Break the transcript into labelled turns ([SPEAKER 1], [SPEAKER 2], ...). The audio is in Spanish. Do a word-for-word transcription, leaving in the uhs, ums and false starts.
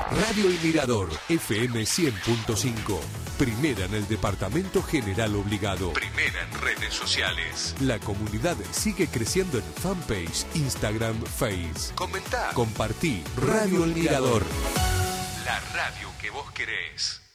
[SPEAKER 1] Radio El Mirador, F M cien punto cinco. Primera en el Departamento General Obligado. Primera en redes sociales. La comunidad sigue creciendo en fanpage, Instagram, Face. Comentá, compartí. Radio El Mirador. La radio que vos querés.